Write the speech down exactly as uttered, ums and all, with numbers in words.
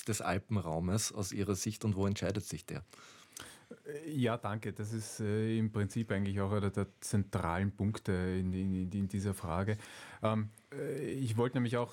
Schutz des Alpenraumes aus Ihrer Sicht und wo entscheidet sich der? Ja, danke. Das ist äh, im Prinzip eigentlich auch einer der zentralen Punkte in, in, in dieser Frage. Ähm, äh, ich wollte nämlich auch